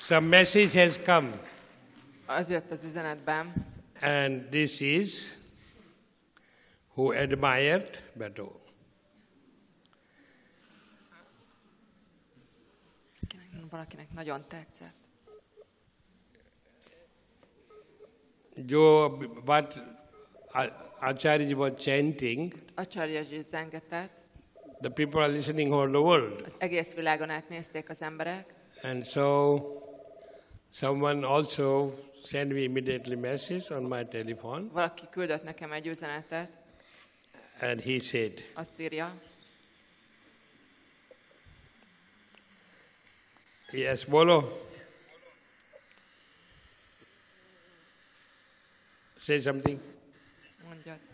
Some message has come. Az jött az üzenetben. And this is who admired Beto. Valakinek nagyon tetszett. What Acharya was chanting, Acharyaji zengetett. the people are listening all the world. Az egész világon átnézték az emberek. And so someone also sent me immediately message on my telephone. Valaki küldött nekem egy üzenetet. And he said, Azt írja. yes, bolo. Say something. Mondja.